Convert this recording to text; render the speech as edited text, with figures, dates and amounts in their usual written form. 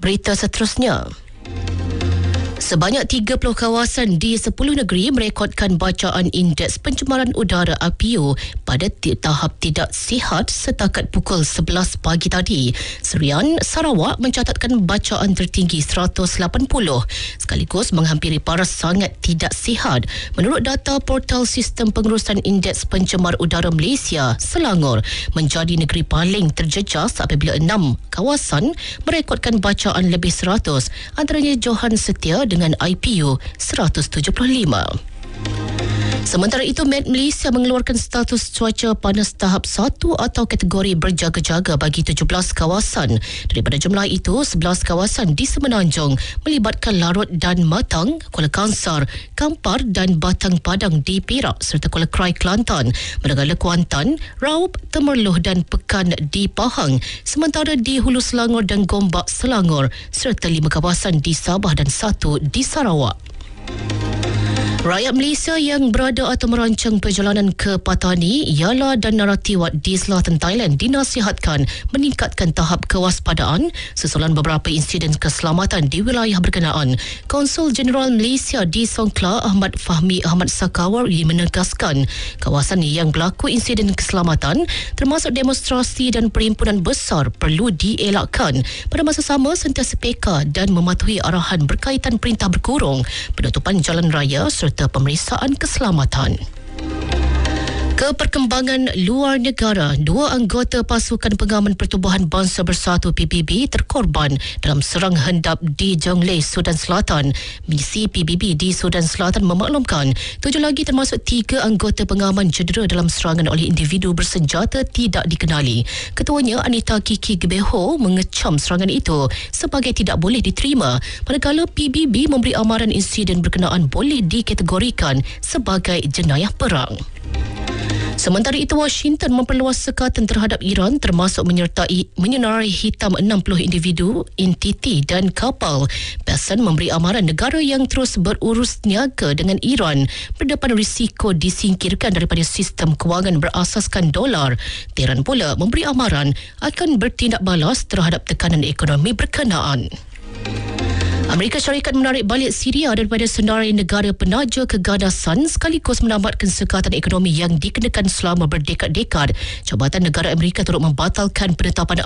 Berita seterusnya. Sebanyak 30 kawasan di 10 negeri merekodkan bacaan Indeks Pencemaran Udara APU pada tahap tidak sihat setakat pukul 11 pagi tadi. Serian, Sarawak mencatatkan bacaan tertinggi 180 sekaligus menghampiri paras sangat tidak sihat. Menurut data portal Sistem Pengurusan Indeks Pencemar Udara Malaysia, Selangor menjadi negeri paling terjejas apabila 6 kawasan merekodkan bacaan lebih 100, antaranya Johan Setia dengan IPU 175. Sementara itu, Met Malaysia mengeluarkan status cuaca panas tahap 1 atau kategori berjaga-jaga bagi 17 kawasan. Daripada jumlah itu, 11 kawasan di Semenanjung melibatkan Larut dan Matang, Kuala Kangsar, Kampar dan Batang Padang di Perak serta Kuala Krai Kelantan, manakala Kuantan, Raub, Temerloh dan Pekan di Pahang, sementara di Hulu Selangor dan Gombak Selangor serta 5 kawasan di Sabah dan 1 di Sarawak. Rakyat Malaysia yang berada atau merancang perjalanan ke Patani, Yala dan Naratiwat di selatan Thailand dinasihatkan meningkatkan tahap kewaspadaan susulan beberapa insiden keselamatan di wilayah berkenaan. Konsul Jeneral Malaysia di Songkla, Ahmad Fahmi Ahmad Sakawari menegaskan kawasan yang berlaku insiden keselamatan termasuk demonstrasi dan perhimpunan besar perlu dielakkan. Pada masa sama, sentiasa peka dan mematuhi arahan berkaitan perintah berkurung, penutupan jalan raya serta pemeriksaan keselamatan. Ke perkembangan luar negara, 2 anggota Pasukan Pengaman Pertubuhan Bangsa Bersatu PBB terkorban dalam serang hendap di Jonglei, Sudan Selatan. Misi PBB di Sudan Selatan memaklumkan 7 lagi termasuk 3 anggota pengaman cedera dalam serangan oleh individu bersenjata tidak dikenali. Ketuanya Anita Kiki Gebeho mengecam serangan itu sebagai tidak boleh diterima, manakala PBB memberi amaran insiden berkenaan boleh dikategorikan sebagai jenayah perang. Sementara itu, Washington memperluas sekatan terhadap Iran termasuk menyenarai hitam 60 individu, entiti dan kapal. Pesan memberi amaran negara yang terus berurus niaga dengan Iran berdepan risiko disingkirkan daripada sistem kewangan berasaskan dolar. Tehran pula memberi amaran akan bertindak balas terhadap tekanan ekonomi berkenaan. Amerika Syarikat menarik balik Syria daripada senarai negara penaja keganasan sekaligus menambatkan sekatan ekonomi yang dikenakan selama berdekad-dekad. Jabatan Negara Amerika turut membatalkan penetapan